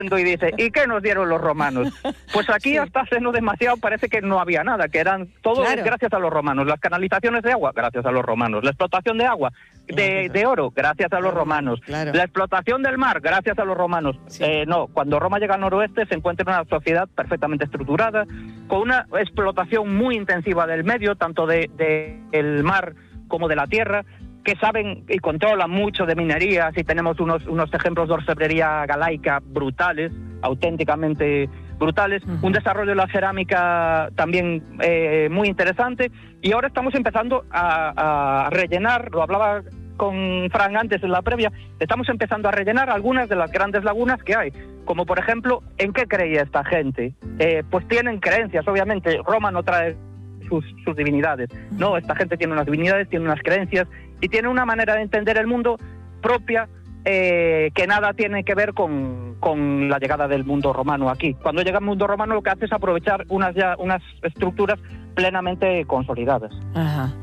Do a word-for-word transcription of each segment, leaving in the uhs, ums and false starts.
y dice, ¿y qué nos dieron los romanos? Pues aquí sí. Hasta hace no demasiado parece que no había nada, que eran todo claro. Gracias a los romanos. Las canalizaciones de agua, gracias a los romanos. La explotación de agua, de, de oro, gracias a los romanos. Claro. La explotación del mar, gracias a los romanos. Sí. Eh, no, cuando Roma llega al noroeste se encuentra una sociedad perfectamente estructurada, con una explotación muy intensiva del medio, tanto de, de el mar como de la tierra, que saben y controlan mucho de minerías, y tenemos unos, unos ejemplos de orfebrería galaica brutales, auténticamente brutales, uh-huh. Un desarrollo de la cerámica también eh, muy interesante, y ahora estamos empezando a, a rellenar, lo hablaba con Fran antes en la previa, estamos empezando a rellenar algunas de las grandes lagunas que hay, como por ejemplo, ¿en qué creía esta gente? Eh, pues tienen creencias, obviamente, Roma no trae sus, sus divinidades, no, esta gente tiene unas divinidades, tiene unas creencias, y tiene una manera de entender el mundo propia, eh, que nada tiene que ver con, con la llegada del mundo romano aquí. Cuando llega el mundo romano lo que hace es aprovechar unas, ya, unas estructuras plenamente consolidadas. Ajá.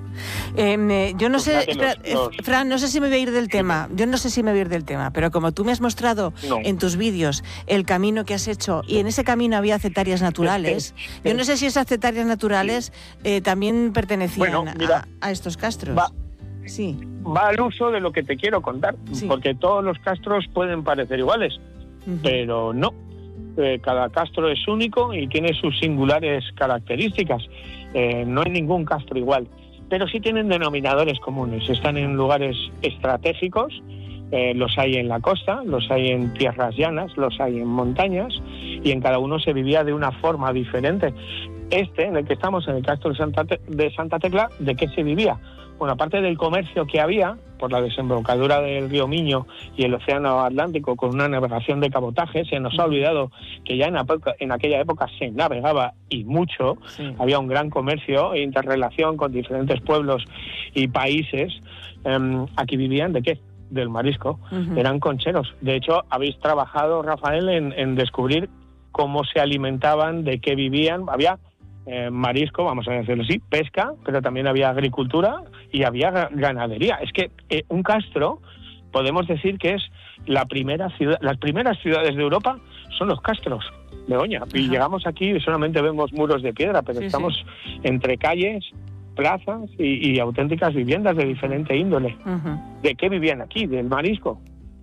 Eh, yo no pues sé, espera, los, los... Fran, no sé si me voy a ir del tema, yo no sé si me voy a ir del tema, pero como tú me has mostrado no. en tus vídeos el camino que has hecho, y en ese camino había cetarias naturales, sí, sí. yo no sé si esas cetarias naturales eh, también pertenecían bueno, mira, a, a estos castros. Va. Sí. Va al uso de lo que te quiero contar, sí. porque todos los castros pueden parecer iguales, uh-huh. pero no. Eh, cada castro es único y tiene sus singulares características. Eh, no hay ningún castro igual, pero sí tienen denominadores comunes. Están en lugares estratégicos, eh, los hay en la costa, los hay en tierras llanas, los hay en montañas, y en cada uno se vivía de una forma diferente. Este, en el que estamos, en el castro de Santa, Te- de Santa Tecla, ¿de qué se vivía? Bueno, aparte del comercio que había, por la desembocadura del río Miño y el océano Atlántico, con una navegación de cabotaje, se nos ha olvidado que ya en, apoca, en aquella época se navegaba, y mucho, sí. Había un gran comercio e interrelación con diferentes pueblos y países. Um, aquí vivían, ¿de qué? Del marisco. Uh-huh. Eran concheros. De hecho, habéis trabajado, Rafael, en, en descubrir cómo se alimentaban, de qué vivían. Había Eh, marisco, vamos a decirlo así, pesca, pero también había agricultura y había ganadería. Es que eh, un castro, podemos decir que es la primera ciudad, las primeras ciudades de Europa son los castros, Begoña. Y Ajá. llegamos aquí y solamente vemos muros de piedra, pero sí, estamos sí. entre calles, plazas y, y auténticas viviendas de diferente índole. Uh-huh. ¿De qué vivían aquí? ¿Del marisco?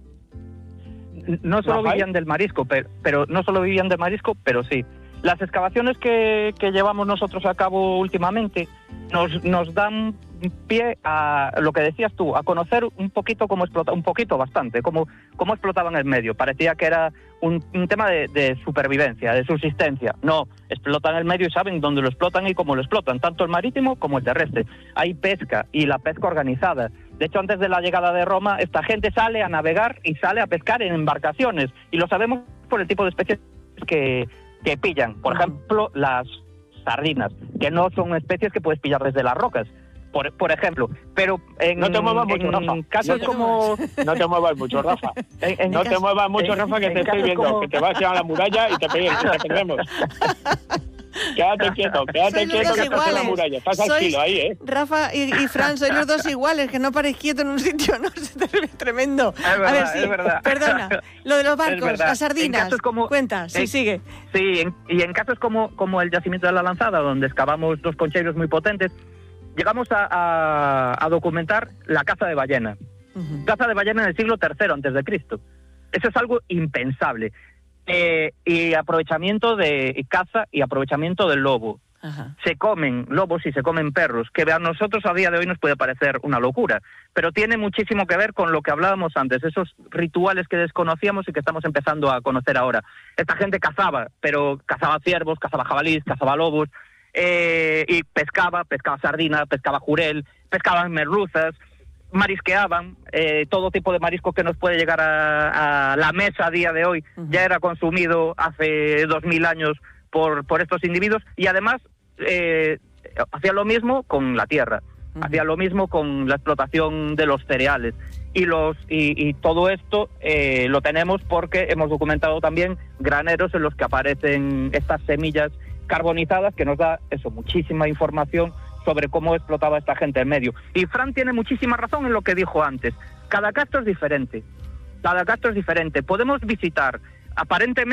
No solo Rafael. vivían del marisco, pero, pero no solo vivían del marisco, pero sí. Las excavaciones que, que llevamos nosotros a cabo últimamente nos, nos dan pie a lo que decías tú, a conocer un poquito cómo explota, un poquito bastante, cómo, cómo explotaban el medio. Parecía que era un, un tema de, de supervivencia, de subsistencia. No, explotan el medio y saben dónde lo explotan y cómo lo explotan, tanto el marítimo como el terrestre. Hay pesca, y la pesca organizada. De hecho, antes de la llegada de Roma, esta gente sale a navegar y sale a pescar en embarcaciones, y lo sabemos por el tipo de especies que... que pillan, por ejemplo, las sardinas, que no son especies que puedes pillar desde las rocas, por, por ejemplo, pero en, no te muevas mucho, en Rafa. casos no como... No te muevas mucho, Rafa. En, en no caso, te muevas mucho, en, Rafa, que te estoy viendo, como... que te vas a la muralla y te, pe- te perdemos. Quédate quieto, quédate soy quieto que estás en la muralla. Estás al kilo ahí, ¿eh? Rafa y, y Fran, sois los dos iguales, que no paréis quieto en un sitio, ¿no? Es tremendo. Es verdad, a ver, sí, es verdad. Perdona, lo de los barcos, las sardinas, como, cuenta, sí, en, sigue. Sí, en, y en casos como, como el yacimiento de la Lanzada, donde excavamos dos concheros muy potentes, llegamos a, a, a documentar la caza de ballena. Uh-huh. Caza de ballena en el siglo tercero antes de Cristo. Eso es algo impensable. Eh, y aprovechamiento de caza y aprovechamiento del lobo. Ajá. Se comen lobos y se comen perros, que a nosotros a día de hoy nos puede parecer una locura, pero tiene muchísimo que ver con lo que hablábamos antes, esos rituales que desconocíamos y que estamos empezando a conocer ahora. Esta gente cazaba, pero cazaba ciervos, cazaba jabalíes, cazaba lobos, eh, y pescaba, pescaba sardina, pescaba jurel, pescaban merluzas, marisqueaban, eh, todo tipo de marisco que nos puede llegar a, a la mesa a día de hoy, uh-huh. ya era consumido hace dos mil años por, por estos individuos, y además eh, hacía lo mismo con la tierra, uh-huh. hacía lo mismo con la explotación de los cereales, y los y, y todo esto eh, lo tenemos porque hemos documentado también graneros en los que aparecen estas semillas carbonizadas, que nos da eso, muchísima información sobre cómo explotaba esta gente en medio. Y Fran tiene muchísima razón en lo que dijo antes. Cada castro es diferente. Cada castro es diferente. Podemos visitar, aparentemente,